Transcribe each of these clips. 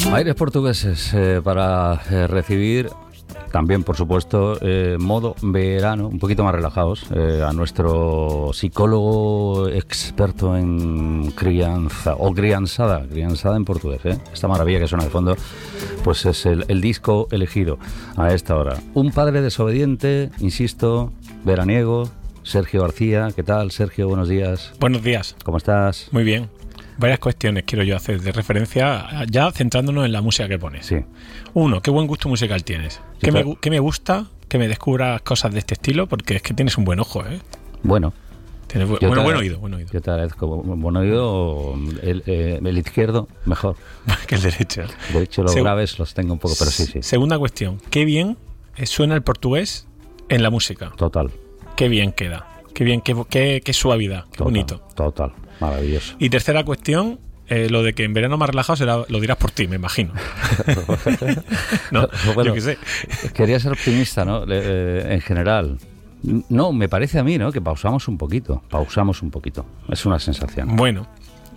Aires portugueses para recibir también, por supuesto, modo verano, un poquito más relajados, a nuestro psicólogo experto en crianza, o crianzada en portugués, esta maravilla que suena de fondo, pues es el disco elegido a esta hora. Un padre desobediente, insisto, veraniego, Sergio García. ¿Qué tal, Sergio? Buenos días. Buenos días. ¿Cómo estás? Muy bien. Varias cuestiones quiero yo hacer de referencia, ya centrándonos en la música que pones. Sí. Uno, ¿qué buen gusto musical tienes? ¿Qué me gusta que me descubras cosas de este estilo? Porque es que tienes un buen ojo, ¿eh? Bueno. Tienes buen oído. Yo te agradezco. Buen oído, el izquierdo, mejor. Que el derecho. De hecho, los graves los tengo un poco, pero sí. Segunda cuestión, ¿qué bien suena el portugués en la música? Total. Qué bien queda. Qué bien, qué suavidad, qué bonito. Total. Maravilloso. Y tercera cuestión, lo de que en verano más relajado lo dirás por ti, me imagino. No, bueno, yo qué sé. Quería ser optimista, ¿no? En general. No, me parece a mí, ¿no? Que pausamos un poquito. Es una sensación. Bueno.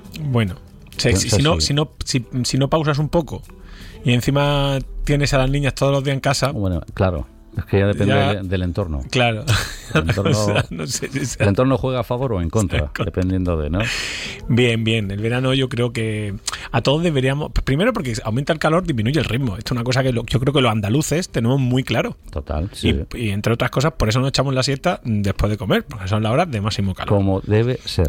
Si no pausas un poco y encima tienes a las niñas todos los días en casa. Bueno, claro. Es que ya depende del entorno. Claro. El entorno juega a favor o en contra, dependiendo de, ¿no? Bien. El verano yo creo que a todos deberíamos... Primero porque aumenta el calor, disminuye el ritmo. Esto es una cosa que yo creo que los andaluces tenemos muy claro. Total, sí. Y entre otras cosas, por eso nos echamos la siesta después de comer, porque son las horas de máximo calor. Como debe ser.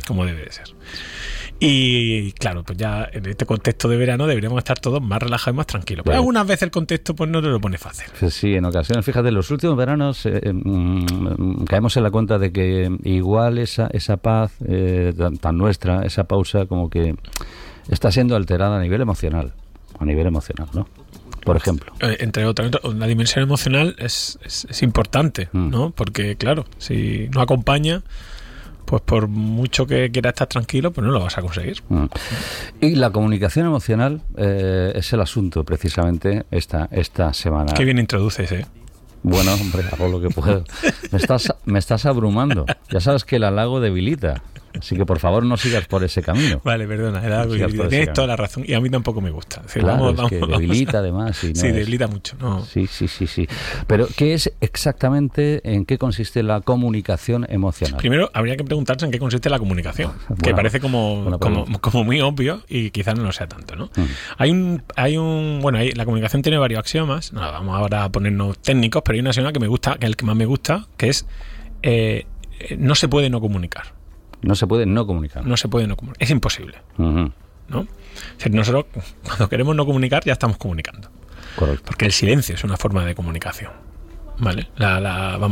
Y claro, pues ya en este contexto de verano deberíamos estar todos más relajados y más tranquilos. Pero algunas veces el contexto pues no te lo pone fácil. Sí, en ocasiones, fíjate, en los últimos veranos caemos en la cuenta de que igual esa paz tan nuestra, esa pausa como que está siendo alterada a nivel emocional, ¿no? Por ejemplo. Entre otras, la dimensión emocional es importante, ¿no? Porque claro, si no acompaña, pues por mucho que quieras estar tranquilo, pues no lo vas a conseguir. Y la comunicación emocional es el asunto precisamente esta semana. Qué bien introduces, ¿eh? Bueno, hombre, hago lo que puedo. Me estás abrumando. Ya sabes que el halago debilita. Así que por favor no sigas por ese camino. Vale, perdona, el halago debilita. Tienes toda la razón. Y a mí tampoco me gusta. Claro, es que debilita además. Y no debilita mucho. No. Sí. Pero ¿qué es exactamente, en qué consiste la comunicación emocional? Primero habría que preguntarse en qué consiste la comunicación. Que parece como muy obvio y quizás no lo sea tanto, ¿no? La comunicación tiene varios axiomas. No, vamos ahora a ponernos técnicos, pero hay un axioma que me gusta, que es el que más me gusta, que es no se puede no comunicar. No se puede no comunicar. Es imposible. ¿No? O sea, nosotros, cuando queremos no comunicar, ya estamos comunicando. Correcto. Porque el silencio es una forma de comunicación. ¿Vale? En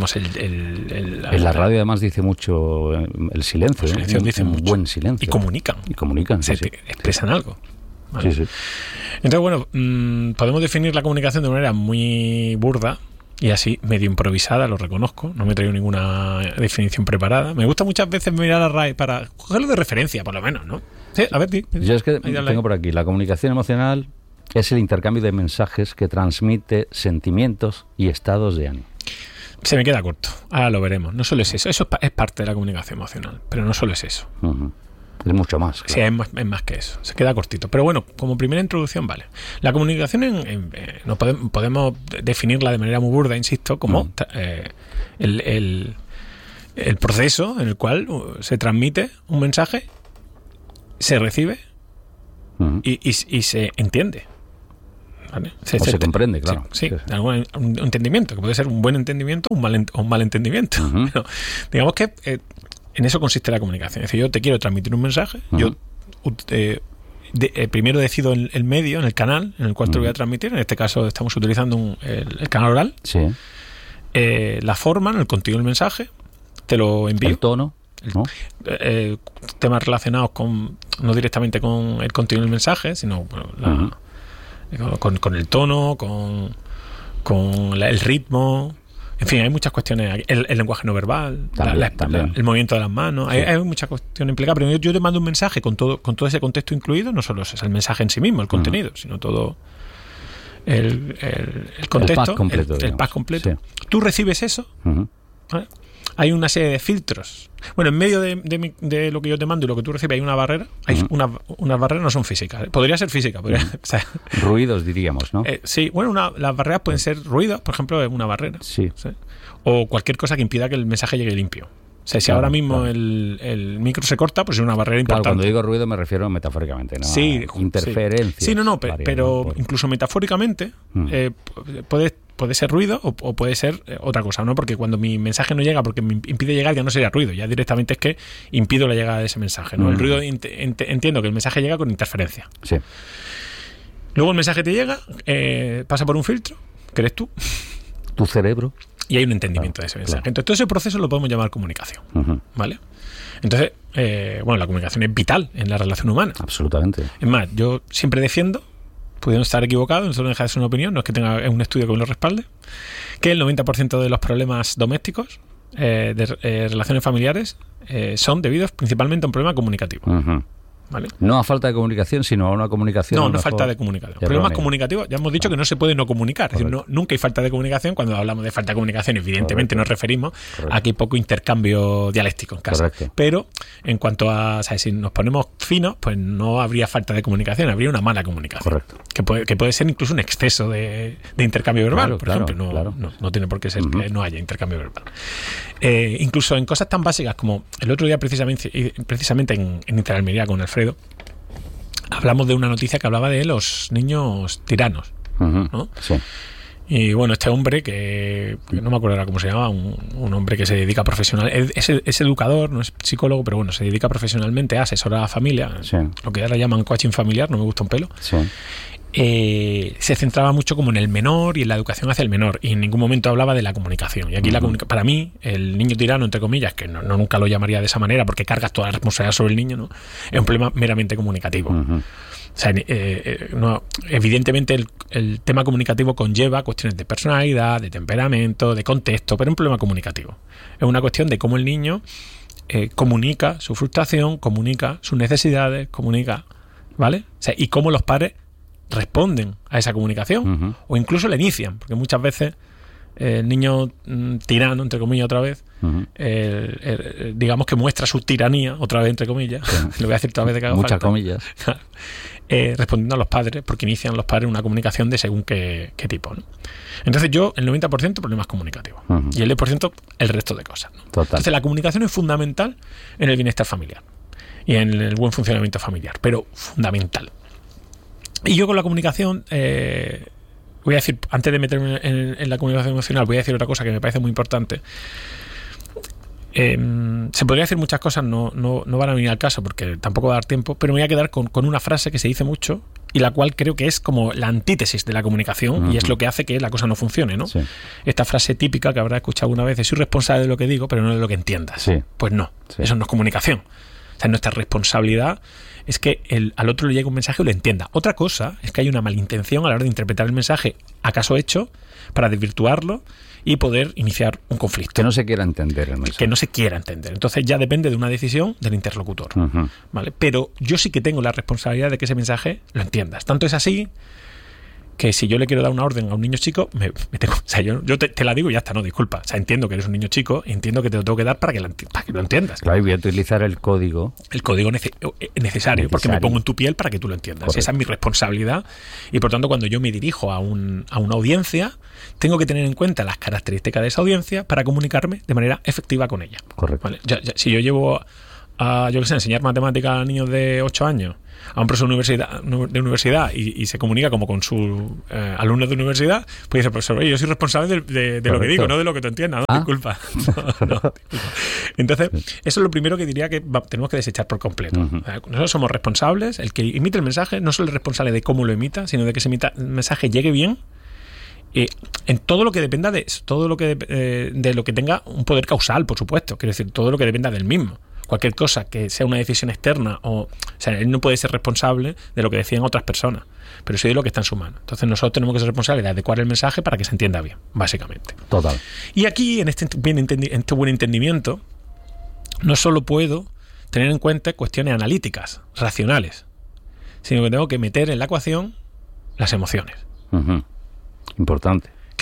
la radio además dice mucho el silencio. El silencio dice mucho. Buen silencio. Y comunican. Expresan algo. ¿Vale? Sí. Entonces, bueno, podemos definir la comunicación de manera muy burda y así, medio improvisada, lo reconozco. No me he traído ninguna definición preparada. Me gusta muchas veces mirar a RAE para cogerlo de referencia, por lo menos, ¿no? Sí, a ver, yo es que tengo por aquí, la comunicación emocional es el intercambio de mensajes que transmite sentimientos y estados de ánimo. Se me queda corto. Ahora lo veremos. No solo es eso. Eso es parte de la comunicación emocional, pero no solo es eso. Es mucho más. Claro. Sí, es más que eso. Se queda cortito. Pero bueno, como primera introducción, vale. La comunicación no podemos definirla de manera muy burda, insisto, como el proceso en el cual se transmite un mensaje, se recibe y se entiende. ¿Vale? Se comprende, claro. Sí. Un entendimiento, que puede ser un buen entendimiento o un mal entendimiento. Pero, digamos que en eso consiste la comunicación. Es decir, yo te quiero transmitir un mensaje, yo primero decido el medio, en el canal en el cual te lo voy a transmitir. En este caso estamos utilizando el canal oral. Sí. La forma, el contenido del mensaje, te lo envío. El tono. ¿No? Temas relacionados no directamente con el contenido del mensaje, sino con el tono, con el ritmo. En fin, hay muchas cuestiones. El lenguaje no verbal, también. El movimiento de las manos. Sí. Hay muchas cuestiones implicadas. Pero yo te mando un mensaje con todo ese contexto incluido. No solo es el mensaje en sí mismo, el contenido, sino todo el contexto, el pack completo. Sí. Tú recibes eso, ¿vale? hay una serie de filtros. Bueno, en medio de lo que yo te mando y lo que tú recibes hay una barrera. Hay unas barreras no son físicas. Podría ser física. O sea, ruidos, diríamos, ¿no? Sí, bueno, las barreras pueden ser ruidos, por ejemplo, es una barrera. Sí. ¿Sí? O cualquier cosa que impida que el mensaje llegue limpio. O sea, si ahora mismo el micro se corta, pues es una barrera importante. Claro, cuando digo ruido me refiero metafóricamente, ¿no? Sí, interferencias. Sí, pero incluso metafóricamente puede ser ruido o puede ser otra cosa, ¿no? Porque cuando mi mensaje no llega porque me impide llegar, ya no sería ruido, ya directamente es que impido la llegada de ese mensaje, ¿no? El ruido entiendo que el mensaje llega con interferencia. Sí. Luego el mensaje te llega, pasa por un filtro, que eres tú. Tu cerebro. Y hay un entendimiento de ese mensaje. Entonces, todo ese proceso lo podemos llamar comunicación. ¿Vale? Entonces, la comunicación es vital en la relación humana. Absolutamente. Es más, yo siempre defiendo, pudiendo estar equivocado, eso no deja de ser una opinión, no es que tenga un estudio que me lo respalde, que el 90% de los problemas domésticos, de relaciones familiares, son debidos principalmente a un problema comunicativo. ¿Vale? No a falta de comunicación, sino a una comunicación. No falta de comunicación. Problemas comunicativos, ya hemos dicho que no se puede no comunicar. Es decir, nunca hay falta de comunicación. Cuando hablamos de falta de comunicación, evidentemente nos referimos a que hay poco intercambio dialéctico en casa. Pero en cuanto a, ¿sabes? Si nos ponemos finos, pues no habría falta de comunicación, habría una mala comunicación. Que puede ser incluso un exceso de intercambio verbal, por ejemplo. No tiene por qué ser que no haya intercambio verbal. Incluso en cosas tan básicas como el otro día precisamente en Interalmería con Alfredo, hablamos de una noticia que hablaba de los niños tiranos, ¿no? Sí. Y bueno, este hombre que no me acuerdo ahora cómo se llama, un hombre que se dedica profesional, es educador, no es psicólogo, pero bueno, se dedica profesionalmente a asesorar a la familia, lo que ahora llaman coaching familiar, no me gusta un pelo. Sí. Se centraba mucho como en el menor y en la educación hacia el menor, y en ningún momento hablaba de la comunicación. Y aquí para mí, el niño tirano, entre comillas, que no nunca lo llamaría de esa manera porque cargas toda la responsabilidad sobre el niño, ¿no? Es un problema meramente comunicativo. O sea, evidentemente el tema comunicativo conlleva cuestiones de personalidad, de temperamento, de contexto, pero es un problema comunicativo. Es una cuestión de cómo el niño comunica su frustración, comunica sus necesidades, comunica, ¿vale? O sea, y cómo los padres responden a esa comunicación o incluso la inician, porque muchas veces el niño tirano, entre comillas, otra vez, digamos que muestra su tiranía, otra vez, entre comillas, lo voy a decir otra vez de que haga muchas falta, comillas, respondiendo a los padres, porque inician los padres una comunicación de según qué tipo, ¿no? Entonces yo, el 90% problemas comunicativos y el 10% el resto de cosas, ¿no? Entonces la comunicación es fundamental en el bienestar familiar y en el buen funcionamiento familiar, pero fundamental. Y yo con la comunicación, voy a decir, antes de meterme en la comunicación emocional, voy a decir otra cosa que me parece muy importante. Se podría decir muchas cosas, no van a venir al caso porque tampoco va a dar tiempo, pero me voy a quedar con una frase que se dice mucho y la cual creo que es como la antítesis de la comunicación y es lo que hace que la cosa no funcione, ¿no? Sí. Esta frase típica que habrás escuchado alguna vez, soy responsable de lo que digo, pero no de lo que entiendas. Sí. Pues no, eso no es comunicación. O sea, nuestra responsabilidad es que al otro le llegue un mensaje o lo entienda. Otra cosa es que hay una malintención a la hora de interpretar el mensaje, acaso hecho, para desvirtuarlo y poder iniciar un conflicto. Que no se quiera entender el mensaje. Que no se quiera entender. Entonces ya depende de una decisión del interlocutor. ¿Vale? Pero yo sí que tengo la responsabilidad de que ese mensaje lo entiendas. Tanto es así que si yo le quiero dar una orden a un niño chico, me tengo, o sea, yo te la digo y ya está, no, disculpa. O sea, entiendo que eres un niño chico, entiendo que te lo tengo que dar para que lo entiendas. Claro, y voy a utilizar el código. El código necesario, porque me pongo en tu piel para que tú lo entiendas. Correcto. Esa es mi responsabilidad. Y por tanto, cuando yo me dirijo a una audiencia, tengo que tener en cuenta las características de esa audiencia para comunicarme de manera efectiva con ella. Correcto. ¿Vale? Si yo llevo a enseñar matemáticas a niños de 8 años, a un profesor de universidad y se comunica como con sus alumnos de universidad, pues dice, profesor, oye, yo soy responsable de lo que digo, no de lo que tú entiendas, ¿no? Disculpa. No. Entonces, eso es lo primero que diría que tenemos que desechar por completo. Nosotros somos responsables, el que emite el mensaje no solo es responsable de cómo lo emita, sino de que ese mensaje llegue bien en todo lo que dependa de eso, todo lo que de lo que tenga un poder causal, por supuesto, quiero decir, todo lo que dependa del mismo. Cualquier cosa que sea una decisión externa, o sea, él no puede ser responsable de lo que decían otras personas, pero sí de lo que está en su mano. Entonces nosotros tenemos que ser responsables de adecuar el mensaje para que se entienda bien, básicamente. Total. Y aquí, en este buen entendimiento, no solo puedo tener en cuenta cuestiones analíticas, racionales, sino que tengo que meter en la ecuación las emociones. Importante. Claro,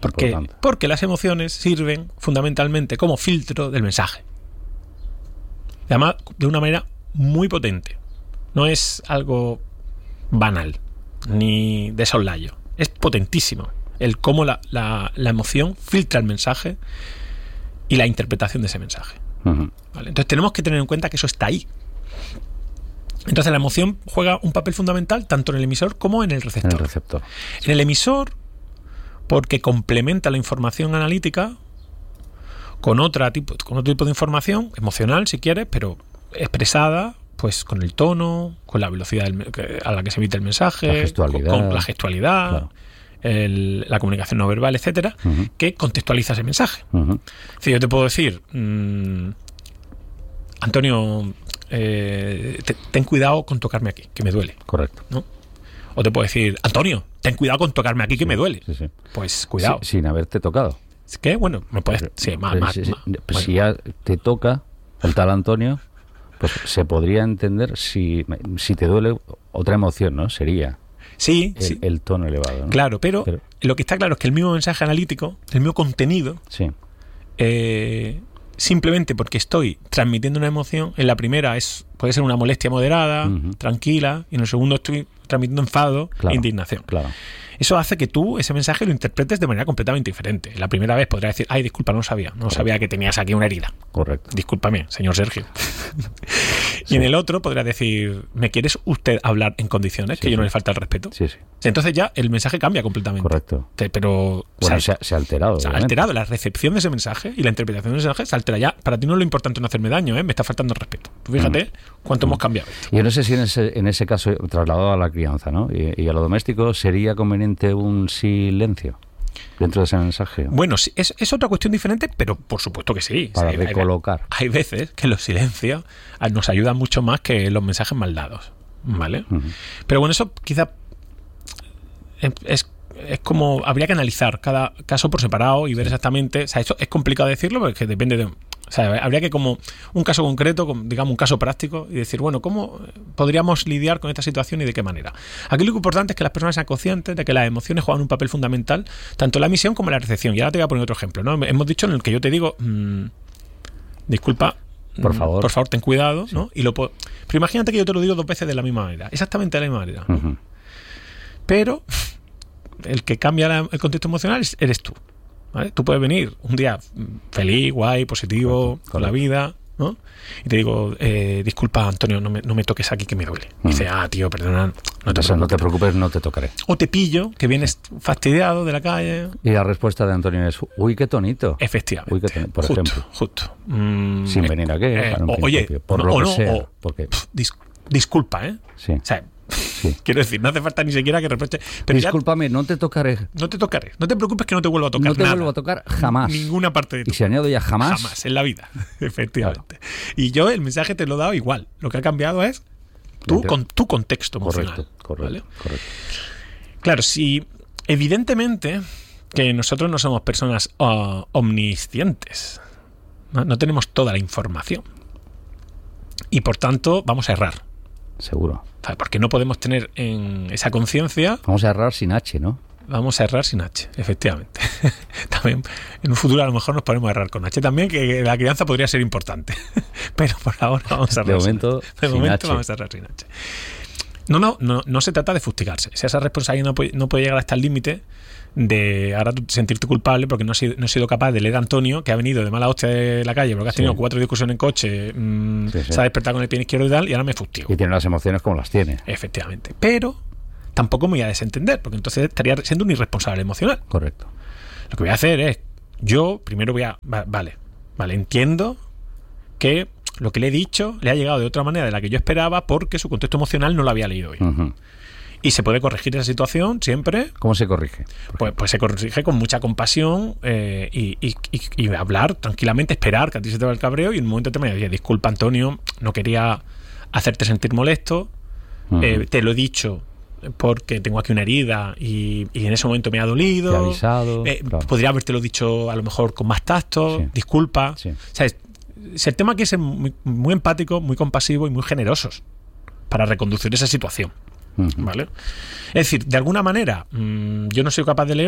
Porque las emociones sirven fundamentalmente como filtro del mensaje. Además, de una manera muy potente. No es algo banal, ni de soslayo. Es potentísimo el cómo la emoción filtra el mensaje y la interpretación de ese mensaje. Uh-huh. ¿Vale? Entonces tenemos que tener en cuenta que eso está ahí. Entonces la emoción juega un papel fundamental tanto en el emisor como en el receptor. En el emisor, porque complementa la información analítica con otro tipo de información emocional, si quieres, pero expresada pues con el tono, con la velocidad a la que se emite el mensaje, con la gestualidad, claro. La comunicación no verbal, etcétera, uh-huh. que contextualiza ese mensaje. Uh-huh. Es decir, yo te puedo decir, Antonio, ten cuidado con tocarme aquí, que me duele. Correcto. ¿No? O te puedo decir, Antonio, ten cuidado con tocarme aquí, que me duele. Sí. Pues cuidado. Sin haberte tocado. ¿Es que? Bueno, me puedes... Sí, si ya te toca el tal Antonio, pues se podría entender si te duele otra emoción, ¿no? Sería... Sí, el tono elevado, ¿no? Claro, pero lo que está claro es que el mismo mensaje analítico, el mismo contenido, sí. Simplemente porque estoy transmitiendo una emoción, en la primera puede ser una molestia moderada, uh-huh. tranquila, y en el segundo estoy transmitiendo enfado e indignación. Claro. Eso hace que tú ese mensaje lo interpretes de manera completamente diferente. La primera vez podrás decir, ay, disculpa, no sabía que tenías aquí una herida. Correcto. Discúlpame, señor Sergio. Y en el otro podrás decir, ¿me quieres usted hablar en condiciones que yo no le falta el respeto? Sí. Entonces ya el mensaje cambia completamente. Correcto. Pero bueno, se ha alterado. Se ha alterado. La recepción de ese mensaje y la interpretación de ese mensaje se altera ya. Para ti no es lo importante no hacerme daño, me está faltando el respeto. Tú fíjate cuánto hemos cambiado. Yo no sé si en ese caso, trasladado a la crianza, ¿no? Y a lo doméstico, ¿sería conveniente un silencio dentro de ese mensaje? Bueno, es otra cuestión diferente, pero por supuesto que sí. Para recolocar. Hay veces que los silencios nos ayudan mucho más que los mensajes mal dados, ¿vale? Uh-huh. Pero bueno, eso quizá es como habría que analizar cada caso por separado y ver exactamente. O sea, esto es complicado decirlo porque depende de... O sea, habría que como un caso concreto, digamos un caso práctico, y decir, bueno, ¿cómo podríamos lidiar con esta situación y de qué manera? Aquí lo importante es que las personas sean conscientes de que las emociones juegan un papel fundamental tanto en la emisión como en la recepción. Y ahora te voy a poner otro ejemplo, ¿no? Hemos dicho en el que yo te digo, disculpa, por favor, ten cuidado, ¿no? Sí. Pero imagínate que yo te lo digo 2 veces de la misma manera, exactamente de la misma manera, ¿no? Uh-huh. Pero el que cambia el contexto emocional eres tú. ¿Vale? Tú puedes venir un día feliz, guay, positivo, con la vida, ¿no? Y te digo, disculpa, Antonio, no me toques aquí que me duele. Y dice, tío, perdona, no te preocupes, no te tocaré. O te pillo, que vienes fastidiado de la calle. Y la respuesta de Antonio es, uy, qué tonito. Efectivamente. Uy, qué tonito, por ejemplo. Justo. Sin venir aquí. Oye, por lo que sea. Porque... disculpa, ¿eh? Sí. O sea, sí. Quiero decir, no hace falta ni siquiera que reproche. Pero discúlpame, no te tocaré. No te tocaré. No te preocupes que no te vuelvo a tocar. No te vuelvo a tocar jamás. Ninguna parte de ti. Y si añado ya jamás. Jamás en la vida. Efectivamente. Claro. Y yo el mensaje te lo he dado igual. Lo que ha cambiado es tú con tu contexto emocional. Correcto. ¿Vale? Claro, si evidentemente que nosotros no somos personas omniscientes. No tenemos toda la información. Y por tanto vamos a errar. Seguro. Porque no podemos tener en esa conciencia. Vamos a errar sin H, ¿no? Vamos a errar sin H, efectivamente. También en un futuro a lo mejor nos podemos errar con H también, que la crianza podría ser importante. Pero por ahora vamos a errar sin H. De momento vamos a errar sin H. No se trata de fustigarse. Si esa responsabilidad no puede llegar hasta el límite de ahora sentirte culpable porque no he sido capaz de leer a Antonio, que ha venido de mala hostia de la calle porque has tenido 4 discusiones en coche, se ha despertado con el pie izquierdo y tal, y ahora me fustigo. Y tiene las emociones como las tiene. Efectivamente. Pero tampoco me voy a desentender, porque entonces estaría siendo un irresponsable emocional. Correcto. Lo que voy a hacer es, yo primero vale, entiendo que lo que le he dicho le ha llegado de otra manera de la que yo esperaba porque su contexto emocional no lo había leído bien. Uh-huh. Y se puede corregir esa situación siempre. ¿Cómo se corrige? Pues se corrige con mucha compasión y hablar tranquilamente, esperar que a ti se te va el cabreo y en un momento te me dice, disculpa Antonio, no quería hacerte sentir molesto, te lo he dicho porque tengo aquí una herida y en ese momento me ha dolido. Te he avisado. Claro. Podría habértelo dicho a lo mejor con más tacto, disculpa. Sí. O sea, es el tema que es ser muy empático, muy compasivo y muy generosos para reconducir esa situación. ¿Vale? Es decir, de alguna manera yo no soy capaz de leerte,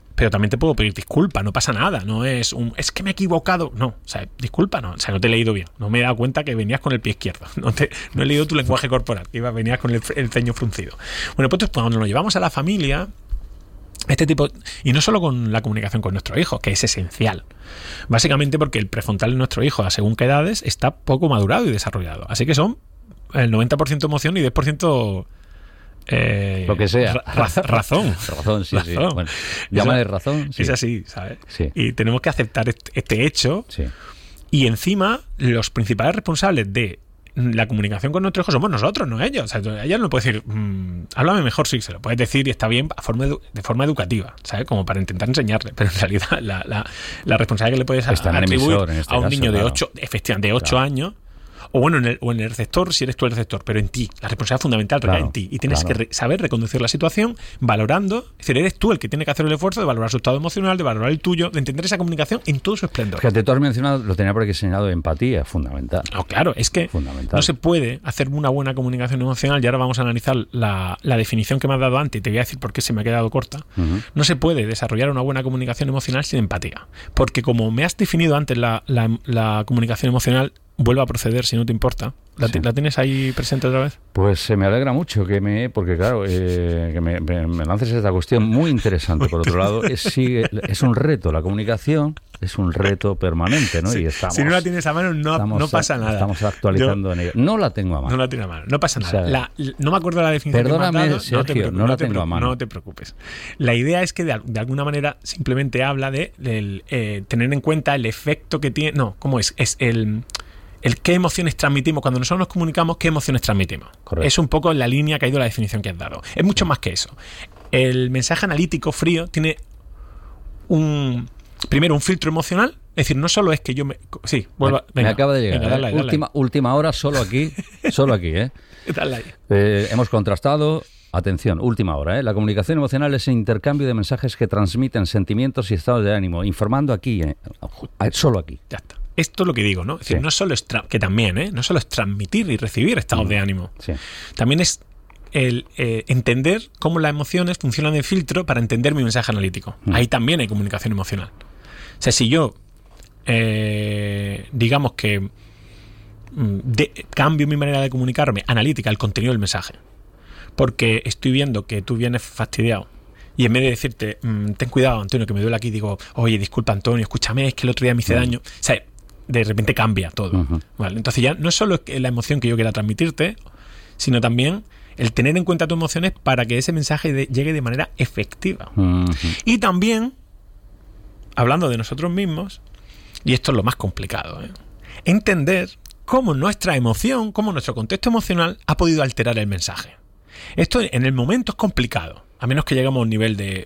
pero también te puedo pedir disculpas, no pasa nada, no es es que me he equivocado, no, o sea, disculpa, no, o sea, no te he leído bien, no me he dado cuenta que venías con el pie izquierdo, no he leído tu lenguaje corporal, que venías con el ceño fruncido. Bueno, pues cuando nos lo llevamos a la familia, este tipo, y no solo con la comunicación con nuestros hijos, que es esencial, básicamente porque el prefrontal de nuestro hijo, a según qué edades, está poco madurado y desarrollado, así que son el 90% emoción y 10% lo que sea. Razón. Razón, sí. Bueno, llámale razón. Sí. Es así, ¿sabes? Sí. Y tenemos que aceptar este hecho. Sí. Y encima, los principales responsables de la comunicación con nuestros hijos somos nosotros, no ellos. O sea, ella no puede decir, háblame mejor, sí, se lo puedes decir y está bien de forma educativa, ¿sabes? Como para intentar enseñarle. Pero en realidad, la responsabilidad que le puedes atribuir a un niño de 8, efectivamente, de 8 años. O bueno, en el receptor, si eres tú el receptor, pero en ti. La responsabilidad fundamental recae en ti. Y tienes que saber reconducir la situación valorando. Es decir, eres tú el que tiene que hacer el esfuerzo de valorar su estado emocional, de valorar el tuyo, de entender esa comunicación en todo su esplendor. Fíjate, tú has mencionado, lo tenía por aquí señalado, empatía, fundamental. No, claro, es que no se puede hacer una buena comunicación emocional, y ahora vamos a analizar la definición que me has dado antes, y te voy a decir por qué se me ha quedado corta. No se puede desarrollar una buena comunicación emocional sin empatía. Porque como me has definido antes la comunicación emocional, vuelvo a proceder, si no te importa. ¿La tienes ahí presente otra vez? Pues me alegra mucho porque claro, que me lances esta cuestión muy interesante. Por otro lado, es un reto. La comunicación es un reto permanente, ¿no? Sí. Y si no la tienes a mano, no pasa nada. Estamos actualizando en ello. No la tengo a mano. No la tienes a mano. No pasa nada. O sea, no me acuerdo la definición. Perdóname, Sergio, no la tengo a mano. No te preocupes. La idea es que de alguna manera simplemente habla de tener en cuenta el efecto que tiene. No, ¿cómo es? Es el qué emociones transmitimos. Cuando nosotros nos comunicamos, ¿qué emociones transmitimos? Correcto. Es un poco la línea que ha ido la definición que has dado. Es mucho más que eso. El mensaje analítico frío tiene primero un filtro emocional. Es decir, no solo es que yo Sí, vuelva. Me acaba de llegar. Venga, dale. Última hora, solo aquí. Solo aquí, ¿eh? Dale ahí. Hemos contrastado. Atención, última hora, ¿eh? La comunicación emocional es el intercambio de mensajes que transmiten sentimientos y estados de ánimo, informando aquí, solo aquí. Ya está. Esto es lo que digo, ¿no? Es decir, no solo es que también, no solo es transmitir y recibir estados de ánimo. Sí. También es el entender cómo las emociones funcionan de filtro para entender mi mensaje analítico. Ahí también hay comunicación emocional. O sea, si yo, digamos que cambio mi manera de comunicarme analítica, el contenido del mensaje, porque estoy viendo que tú vienes fastidiado, y en vez de decirte, ten cuidado, Antonio, que me duele aquí, digo, oye, disculpa, Antonio, escúchame, es que el otro día me hice daño. O sea, de repente cambia todo. ¿Vale? Entonces ya no es solo la emoción que yo quiera transmitirte, sino también el tener en cuenta tus emociones para que ese mensaje llegue de manera efectiva. Y también, hablando de nosotros mismos, y esto es lo más complicado, entender cómo nuestra emoción, cómo nuestro contexto emocional ha podido alterar el mensaje. Esto en el momento es complicado, a menos que lleguemos a un nivel de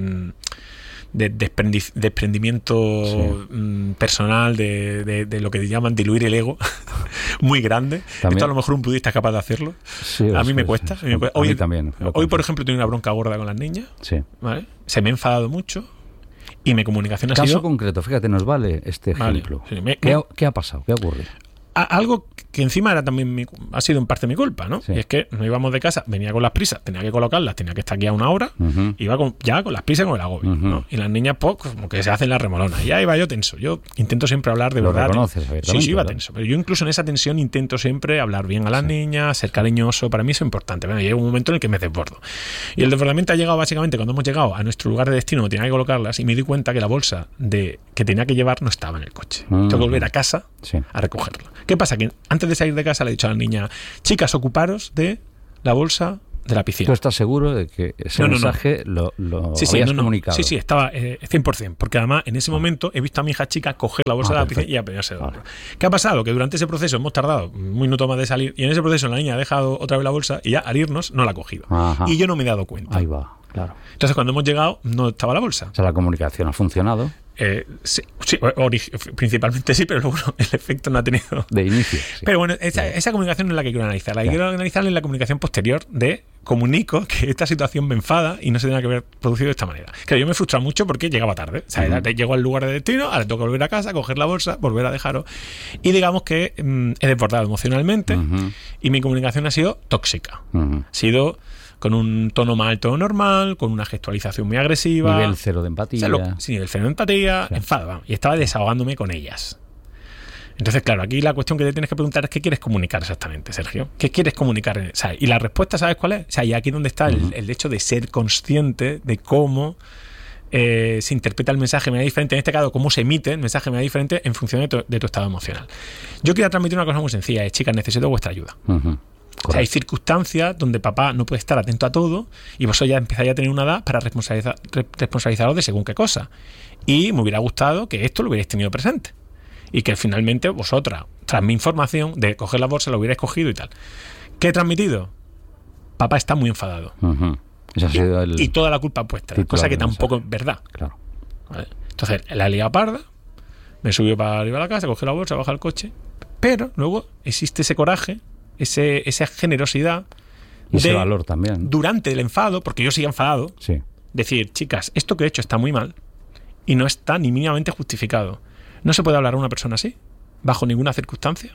desprendimiento personal, de lo que llaman diluir el ego, muy grande. ¿También? Esto a lo mejor un budista es capaz de hacerlo. Sí, a mí me cuesta. A mí también. Hoy, por ejemplo, tengo una bronca gorda con las niñas. Sí. ¿Vale? Se me ha enfadado mucho y mi comunicación ha sido... Caso concreto, fíjate, nos vale este ejemplo. Sí, ¿Qué ha pasado? ¿Qué ocurre? Algo que encima era también ha sido en parte mi culpa, ¿no? Sí. Y es que nos íbamos de casa, venía con las prisas, tenía que colocarlas, tenía que estar aquí a una hora, iba ya con las prisas y con el agobio, ¿no? Y las niñas, pues, como que se hacen las remolonas. Y ya iba yo tenso. Yo intento siempre hablar de verdad. ¿Lo reconoces? Sí, iba tenso. Pero yo incluso en esa tensión intento siempre hablar bien a las niñas, ser cariñoso. Para mí eso es importante. Bueno, llega un momento en el que me desbordo. Y el desbordamiento ha llegado básicamente cuando hemos llegado a nuestro lugar de destino, donde tenía que colocarlas, y me di cuenta que la bolsa que tenía que llevar no estaba en el coche. Tengo que volver a casa a recogerla. ¿Qué pasa? Que antes de salir de casa le he dicho a la niña, chicas, ocuparos de la bolsa de la piscina. ¿Tú estás seguro de que ese mensaje lo habías comunicado? Sí, estaba 100%, porque además en ese momento he visto a mi hija chica coger la bolsa de la piscina y apeñarse de hombro. ¿Qué ha pasado? Que durante ese proceso hemos tardado un minuto más de salir, y en ese proceso la niña ha dejado otra vez la bolsa y ya al irnos no la ha cogido. Y yo no me he dado cuenta. Ahí va, claro. Entonces cuando hemos llegado no estaba la bolsa. O sea, la comunicación ha funcionado. Sí, principalmente sí, pero luego el efecto no ha tenido. De inicio. Sí. Pero bueno, esa comunicación no es la que quiero analizar. La que quiero analizar es la comunicación posterior de comunico que esta situación me enfada y no se tenía que haber producido de esta manera. Claro, yo me frustraba mucho porque llegaba tarde. O sea, llego al lugar de destino, ahora tengo que volver a casa, coger la bolsa, volver a dejarlo. Y digamos que he desbordado emocionalmente y mi comunicación ha sido tóxica. Ha sido con un tono más alto de normal, con una gestualización muy agresiva. Nivel cero de empatía. Sí, nivel cero de empatía, Sí. enfado, vamos. Y estaba desahogándome con ellas. Entonces, claro, aquí la cuestión que te tienes que preguntar es ¿qué quieres comunicar exactamente, Sergio? ¿Qué quieres comunicar? O sea, y la respuesta, ¿sabes cuál es? O sea, y aquí donde está el hecho de ser consciente de cómo se interpreta el mensaje de manera diferente, en este caso, cómo se emite el mensaje de manera diferente en función de tu estado emocional. Yo quiero transmitir una cosa muy sencilla, es, chicas, necesito vuestra ayuda. O sea, hay circunstancias donde papá no puede estar atento a todo y vosotros ya empezáis a tener una edad para responsabilizaros de según qué cosa. Y me hubiera gustado que esto lo hubierais tenido presente. Y que finalmente vosotras, tras mi información de coger la bolsa, lo hubierais cogido y tal. ¿Qué he transmitido? Papá está muy enfadado. Ese ha sido Y toda la culpa es vuestra, cosa que tampoco es verdad. Claro. ¿Vale? Entonces, la he liado parda, me subió para arriba a la casa, cogió la bolsa, baja el coche, pero luego existe ese coraje, esa generosidad. Y ese valor también. Durante el enfado, porque yo sigo enfadado, Sí. decir, chicas, esto que he hecho está muy mal y no está ni mínimamente justificado. No se puede hablar a una persona así, bajo ninguna circunstancia.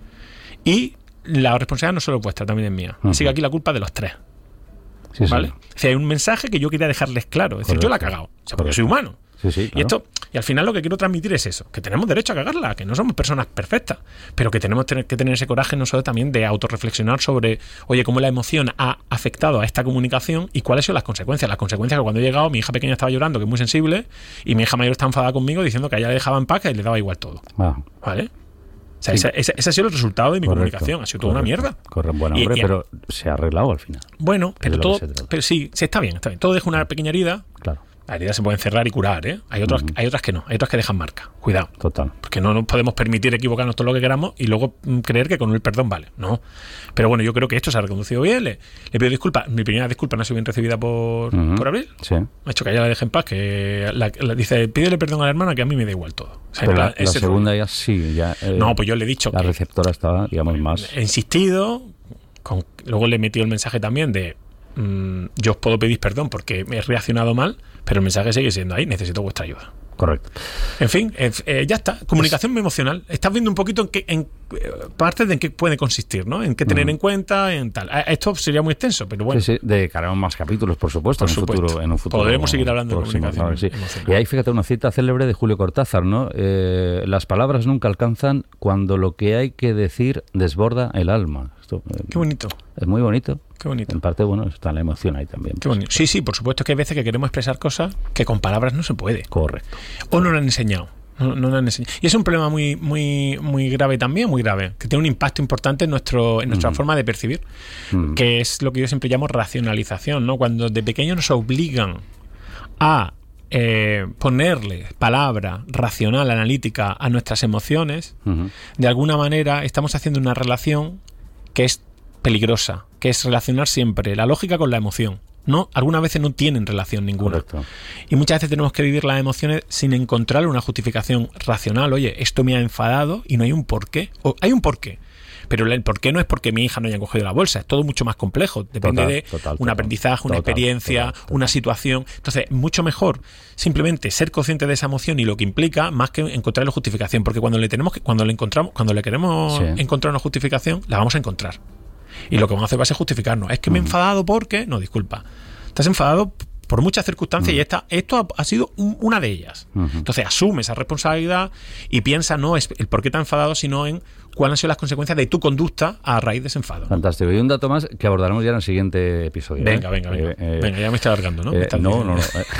Y la responsabilidad no solo es vuestra, también es mía. Así que aquí la culpa es de los tres. Sí, ¿Vale? sí. O sea, hay un mensaje que yo quería dejarles claro. Es decir, yo la he cagado. O sea, porque soy humano. Sí, sí, claro. Y al final lo que quiero transmitir es eso, que tenemos derecho a cagarla, que no somos personas perfectas, pero que tenemos que tener ese coraje nosotros también de autorreflexionar sobre, oye, cómo la emoción ha afectado a esta comunicación y cuáles son las consecuencias. Las consecuencias que cuando he llegado, mi hija pequeña estaba llorando, que es muy sensible, y mi hija mayor está enfadada conmigo diciendo que a ella le dejaba en paz, que le daba igual todo. ¿Vale? O sea, Sí. ese ha sido el resultado de mi comunicación. Ha sido toda una mierda. Bueno, hombre, pero se ha arreglado al final. Bueno, pero de lo todo. que se trata. Pero sí, está bien, está bien. Todo deja una pequeña herida. Claro, Las heridas se pueden cerrar y curar, ¿eh? Hay otras que no. Hay otras que dejan marca. Cuidado. total. Porque no nos podemos permitir equivocarnos todo lo que queramos y luego creer que con el perdón vale. No. Pero bueno, yo creo que esto se ha reconducido bien. Le pido disculpas. Mi primera disculpa no ha sido bien recibida por Abril. Sí. Ha hecho que ella la deje en paz. Que la dice, pídele perdón a la hermana, que a mí me da igual todo. O sea, Pero la ese segunda rollo. ya sí. Ya, No, pues yo le he dicho la que receptora estaba, digamos, más... he insistido. Luego le he metido el mensaje también de yo os puedo pedir perdón porque me he reaccionado mal, pero el mensaje sigue siendo ahí, necesito vuestra ayuda. Correcto. En fin, ya está. Comunicación emocional. Estás viendo un poquito en partes de en qué puede consistir, ¿no? En qué tener en cuenta, en tal. Esto sería muy extenso, pero bueno. Sí, sí, dedicaremos más capítulos, por supuesto, en un futuro. Podremos seguir hablando de próximo, comunicación claro que sí. emocional. Y ahí, fíjate, una cita célebre de Julio Cortázar, ¿no? Las palabras nunca alcanzan cuando lo que hay que decir desborda el alma. Esto, Qué bonito. es muy bonito. Qué bonito. En parte, bueno, está la emoción ahí también. Qué bonito. Sí, sí, por supuesto que hay veces que queremos expresar cosas que con palabras no se puede. Correcto. O no lo han enseñado. No lo han enseñado. Y es un problema muy grave también, muy grave, que tiene un impacto importante en nuestra forma de percibir, que es lo que yo siempre llamo racionalización, ¿no? Cuando de pequeño nos obligan a ponerle palabra racional, analítica a nuestras emociones, de alguna manera estamos haciendo una relación que es peligrosa, que es relacionar siempre la lógica con la emoción. No, algunas veces no tienen relación ninguna. Correcto. Y muchas veces tenemos que vivir las emociones sin encontrar una justificación racional. Oye, esto me ha enfadado y no hay un porqué. O hay un porqué, pero el porqué no es porque mi hija no haya cogido la bolsa. Es todo mucho más complejo. Depende de un aprendizaje, una experiencia, una situación. Entonces, mucho mejor simplemente ser consciente de esa emoción y lo que implica, más que encontrarle justificación. Porque cuando le queremos encontrar una justificación, la vamos a encontrar. Y lo que vamos a hacer va a ser justificarnos. Es que me he enfadado porque... No, disculpa. Estás enfadado por muchas circunstancias y esto ha sido una de ellas. Entonces asume esa responsabilidad y piensa no es el por qué te has enfadado, sino en cuáles han sido las consecuencias de tu conducta a raíz de ese enfado. Fantástico. Y un dato más que abordaremos ya en el siguiente episodio. Venga, venga, ya me estoy alargando, ¿no? No.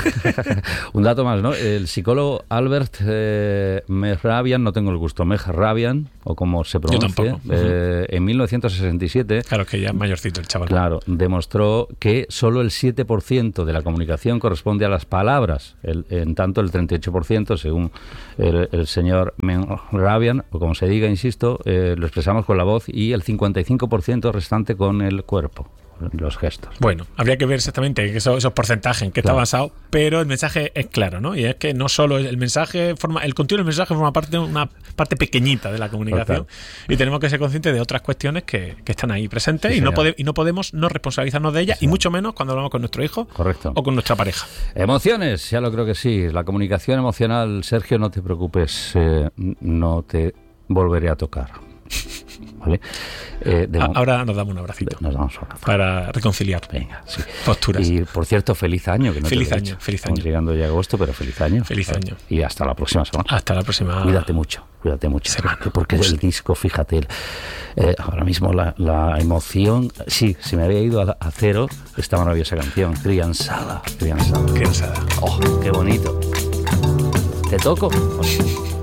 Un dato más, ¿no? El psicólogo Albert Mehrabian, no tengo el gusto, Mehrabian, o como se pronuncia, yo tampoco. En 1967... Claro, que ya es mayorcito el chaval. Claro, demostró que solo el 7% de la comunicación corresponde a las palabras, en tanto el 38%, según el señor Mehrabian, o como se diga, insisto, lo expresamos con la voz y el 55% restante con el cuerpo, los gestos. Bueno, habría que ver exactamente esos porcentajes en qué está basado, pero el mensaje es claro, ¿no? Y es que no solo el mensaje el contenido del mensaje forma parte de una parte pequeñita de la comunicación. Total. Y tenemos que ser conscientes de otras cuestiones que están ahí presentes y no podemos no responsabilizarnos de ellas, y mucho menos cuando hablamos con nuestro hijo. Correcto. O con nuestra pareja. Emociones, ya lo creo que sí. La comunicación emocional, Sergio, no te preocupes, no te volveré a tocar. ¿vale? Ahora nos damos un abracito. Nos damos un abrazo. Para reconciliar. Venga, sí. Posturas. Y, por cierto, feliz año. Que no feliz te lo he año, dicho. feliz año. Estamos llegando ya a agosto, pero feliz año. Feliz año. Y hasta la próxima semana. Hasta la próxima. Cuídate mucho. Semana. Porque el disco, fíjate, ahora mismo la emoción... Sí, se me había ido a cero esta maravillosa canción. Crianzada. Crianzada. Oh, qué bonito. ¿Te toco?